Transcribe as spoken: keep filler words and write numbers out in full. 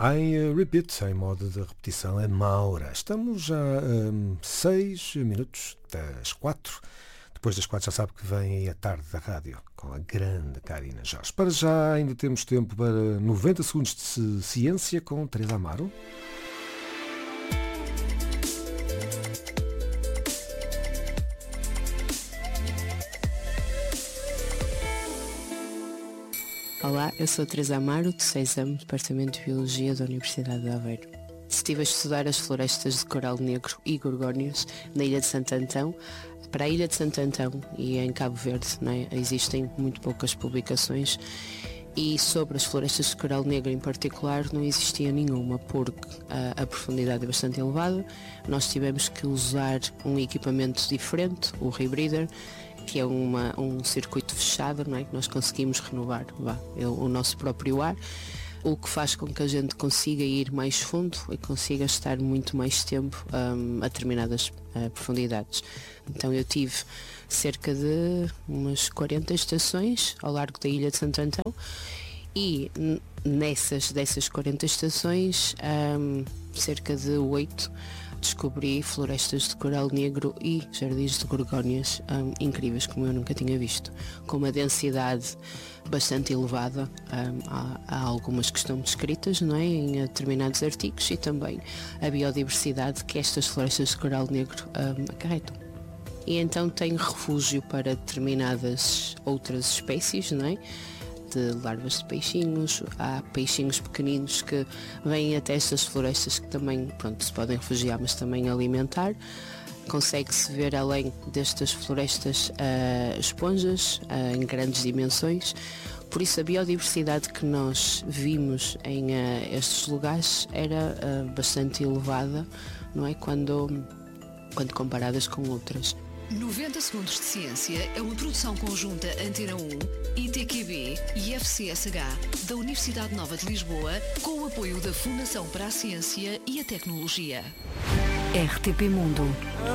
I repeat, em modo de repetição, é Maura. Estamos já a um, seis minutos das quatro. Depois das quatro já sabe que vem aí a tarde da rádio com a grande Karina Jorge. Para já ainda temos tempo para noventa segundos de ciência com Teresa Amaro. Olá, eu sou a Teresa Amaro, de seis anos, Departamento de Biologia da Universidade de Aveiro. Estive a estudar as florestas de coral negro e gorgónias na Ilha de Santo Antão. Para a Ilha de Santo Antão e em Cabo Verde, não é? Existem muito poucas publicações e sobre as florestas de coral negro em particular não existia nenhuma porque a, a profundidade é bastante elevada. Nós tivemos que usar um equipamento diferente, o Rebreather, que é uma, um circuito fechado, não é? Que nós conseguimos renovar vá, o nosso próprio ar, o que faz com que a gente consiga ir mais fundo e consiga estar muito mais tempo um, a determinadas uh, profundidades. Então eu tive cerca de umas quarenta estações ao largo da Ilha de Santo Antão e nessas dessas quarenta estações, um, cerca de oito descobri florestas de coral negro e jardins de gorgónias um, incríveis, como eu nunca tinha visto, com uma densidade bastante elevada. Um, há, há algumas que estão descritas, não é, em determinados artigos, e também a biodiversidade que estas florestas de coral negro um, acarretam. E então tenho refúgio para determinadas outras espécies, não é? De larvas de peixinhos, há peixinhos pequeninos que vêm até estas florestas que também, pronto, se podem refugiar, mas também alimentar. Consegue-se ver além destas florestas uh, esponjas uh, em grandes dimensões, por isso a biodiversidade que nós vimos em uh, estes lugares era uh, bastante elevada, não é? Quando, quando comparadas com outras. noventa segundos de ciência é uma produção conjunta Antena um, I T Q B e F C S H da Universidade Nova de Lisboa, com o apoio da Fundação para a Ciência e a Tecnologia. R T P Mundo.